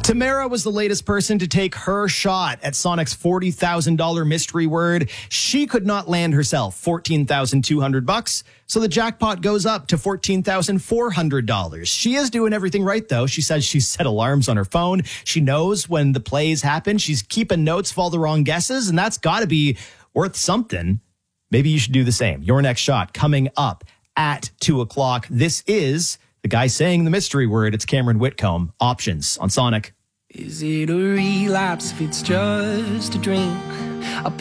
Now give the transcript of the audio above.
Tamara was the latest person to take her shot at Sonic's $40,000 mystery word. She could not land herself $14,200, so the jackpot goes up to $14,400. She is doing everything right, though. She says she's set alarms on her phone. She knows when the plays happen. She's keeping notes of all the wrong guesses, and that's got to be worth something. Maybe you should do the same. Your next shot coming up at 2 o'clock. This is the guy saying the mystery word. It's Cameron Whitcomb. Options on Sonic. Is it a relapse if it's just a drink?